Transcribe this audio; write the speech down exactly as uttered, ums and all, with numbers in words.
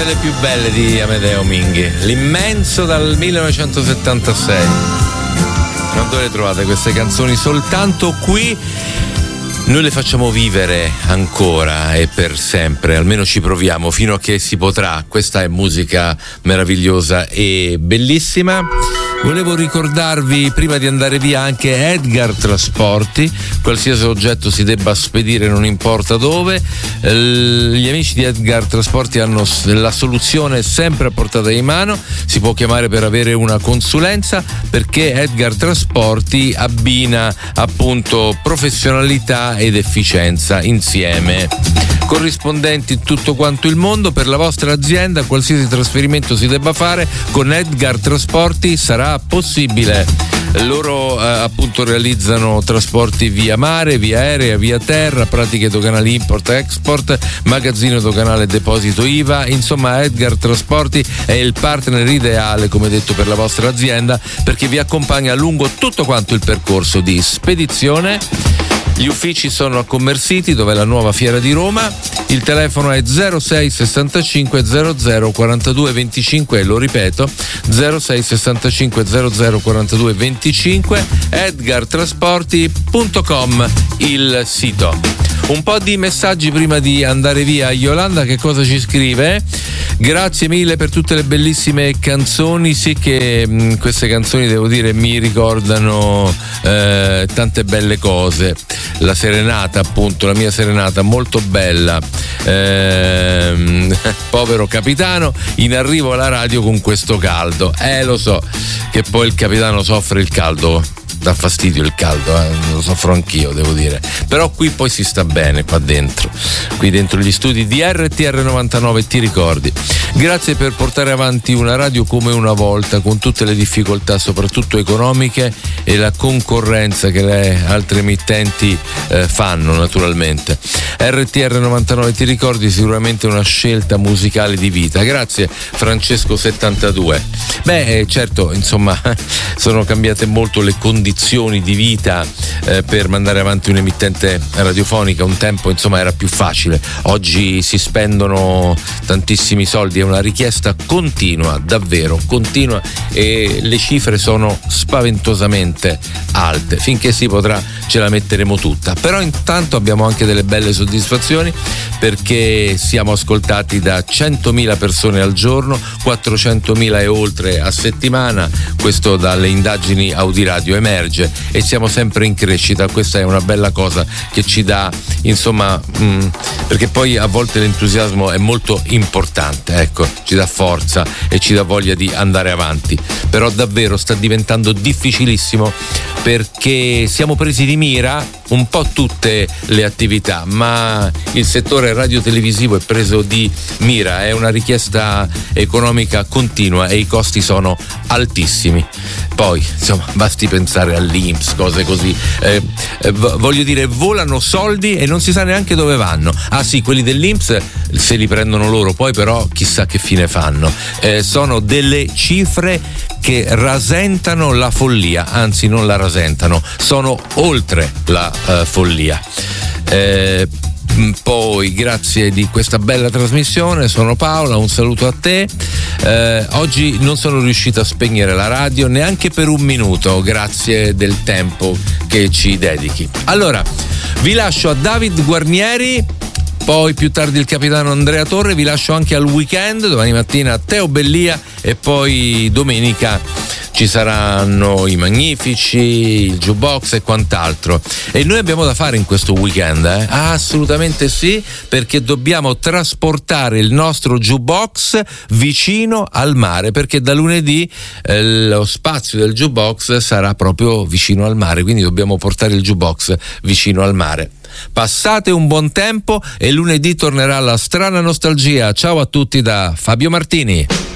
delle più belle di Amedeo Minghi, l'immenso dal millenovecentosettantasei. Non dove le trovate queste canzoni? Soltanto qui. Noi le facciamo vivere ancora e per sempre, almeno ci proviamo fino a che si potrà. Questa è musica meravigliosa e bellissima. Volevo ricordarvi prima di andare via anche Edgar Trasporti, qualsiasi oggetto si debba spedire non importa dove, gli amici di Edgar Trasporti hanno la soluzione sempre a portata di mano. Si può chiamare per avere una consulenza, perché Edgar Trasporti abbina appunto professionalità ed efficienza insieme, corrispondenti in tutto quanto il mondo. Per la vostra azienda qualsiasi trasferimento si debba fare, con Edgar Trasporti sarà possibile. Loro eh, appunto realizzano trasporti via mare, via aerea, via terra, pratiche doganali import-export, magazzino doganale e deposito I V A. Insomma, Edgar Trasporti è il partner ideale, come detto, per la vostra azienda, perché vi accompagna lungo tutto quanto il percorso di spedizione. Gli uffici sono a Commersiti, dove è la nuova fiera di Roma. Il telefono è zero sei sessantacinque zero zero quarantadue venticinque, e lo ripeto, zero sei sessantacinque zero zero quarantadue venticinque, edgar trasporti punto com il sito. Un po' di messaggi prima di andare via. Yolanda che cosa ci scrive? Grazie mille per tutte le bellissime canzoni. Sì che mh, queste canzoni, devo dire, mi ricordano eh, tante belle cose. La serenata, appunto, la mia serenata molto bella. Ehm, povero capitano, in arrivo alla radio con questo caldo. Eh, lo so che poi il capitano soffre il caldo. Dà fastidio il caldo, eh? Lo soffro anch'io, devo dire. Però qui poi si sta bene, qua dentro. Qui dentro gli studi di R T R novantanove, ti ricordi. Grazie per portare avanti una radio come una volta, con tutte le difficoltà, soprattutto economiche, e la concorrenza che le altre emittenti eh, fanno, naturalmente. R T R novantanove, ti ricordi, sicuramente una scelta musicale di vita. Grazie Francesco settantadue. Beh, eh, certo, insomma, sono cambiate molto le condizioni di vita eh, per mandare avanti un'emittente radiofonica. Un tempo, insomma, era più facile. Oggi si spendono tantissimi soldi, è una richiesta continua, davvero continua, e le cifre sono spaventosamente alte. Finché si potrà ce la metteremo tutta. Però intanto abbiamo anche delle belle soddisfazioni, perché siamo ascoltati da centomila persone al giorno, quattrocentomila e oltre a settimana. Questo dalle indagini Audiradio emerge, e siamo sempre in crescita. Questa è una bella cosa che ci dà, insomma, mh, perché poi a volte l'entusiasmo è molto importante, ecco, ci dà forza e ci dà voglia di andare avanti. Però davvero sta diventando difficilissimo, perché siamo presi di mira un po' tutte le attività, ma il settore radiotelevisivo è preso di mira, è una richiesta economica continua e i costi sono altissimi. Poi, insomma, basti pensare all'I N P S, cose così. Eh, eh, voglio dire, volano soldi e non si sa neanche dove vanno. Ah sì, quelli dell'I N P S se li prendono loro, poi però chissà che fine fanno. Eh, sono delle cifre che rasentano la follia, anzi non la rasentano, sono oltre la uh, follia. Eh, Poi grazie di questa bella trasmissione, sono Paola, un saluto a te. Eh, oggi non sono riuscito a spegnere la radio neanche per un minuto, grazie del tempo che ci dedichi. Allora, vi lascio a David Guarnieri, poi più tardi il capitano Andrea Torre, vi lascio anche al weekend, domani mattina Teo Bellia, e poi domenica ci saranno i Magnifici, il jukebox e quant'altro. E noi abbiamo da fare in questo weekend, eh? Ah, assolutamente sì, perché dobbiamo trasportare il nostro jukebox vicino al mare, perché da lunedì eh, lo spazio del jukebox sarà proprio vicino al mare, quindi dobbiamo portare il jukebox vicino al mare. Passate un buon tempo e lunedì tornerà la strana nostalgia. Ciao a tutti da Fabio Martini.